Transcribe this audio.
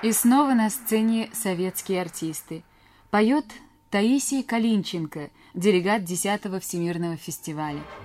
И снова на сцене советские артисты. Поет Таисия Калинченко, делегат 10-го Всемирного фестиваля.